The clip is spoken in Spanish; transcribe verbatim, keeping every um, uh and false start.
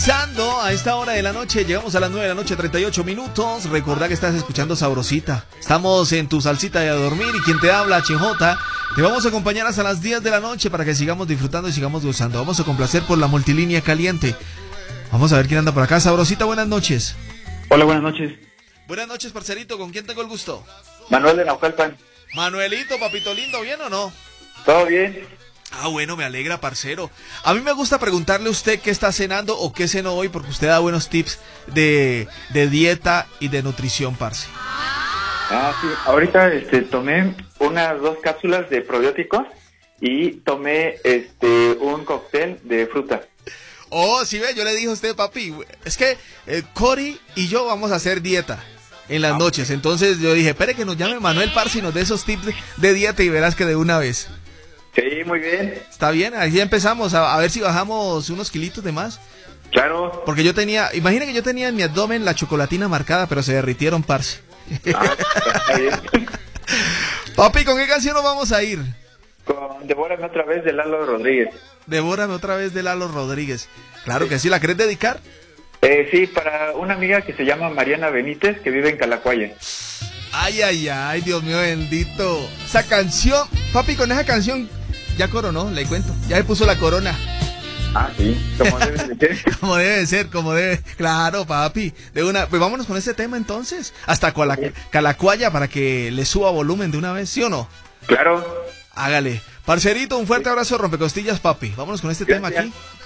A esta hora de la noche, llegamos a las nueve de la noche, treinta y ocho minutos. Recordá que estás escuchando Sabrosita. Estamos en tu salsita de a dormir y quien te habla, Chejota. Te vamos a acompañar hasta las diez de la noche para que sigamos disfrutando y sigamos gozando. Vamos a complacer por la multilínea caliente. Vamos a ver quién anda por acá. Sabrosita, buenas noches. Hola, buenas noches. Buenas noches, parcerito. ¿Con quién tengo el gusto? Manuel de Naucalpan. Manuelito, papito lindo, ¿bien o no? ¿Todo bien? Ah, bueno, me alegra, parcero. A mí me gusta preguntarle a usted qué está cenando o qué cenó hoy, porque usted da buenos tips de, de dieta y de nutrición, parce. Ah, sí. Ahorita este, tomé unas dos cápsulas de probióticos y tomé este un cóctel de fruta. Oh, sí, ve, yo le dije a usted, papi, es que eh, Cory y yo vamos a hacer dieta en las ah, noches. Entonces yo dije, espere que nos llame Manuel, parce, y nos dé esos tips de, de dieta y verás que de una vez. Sí, muy bien. Está bien, ahí ya empezamos a, a ver si bajamos unos kilitos de más. Claro. Porque yo tenía, imagina que yo tenía en mi abdomen la chocolatina marcada, pero se derritieron, parce. Ah, está bien. Papi, ¿con qué canción nos vamos a ir? Con Devórame otra vez de Lalo Rodríguez. Devórame otra vez de Lalo Rodríguez. Claro que sí, ¿la querés dedicar? Eh, sí, para una amiga que se llama Mariana Benítez, que vive en Calacuaya. Ay, ay, ay, Dios mío bendito. Esa canción, papi, con esa canción ya coronó, le cuento. Ya se puso la corona. Ah, sí, como debe de ser. Como debe de ser, como debe. Claro, papi. De una, pues vámonos con ese tema entonces. Hasta Cala, Calacuaya para que le suba volumen de una vez, ¿sí o no? Claro. Hágale. Parcerito, un fuerte abrazo, rompecostillas, papi. Vámonos con este Gracias. tema aquí.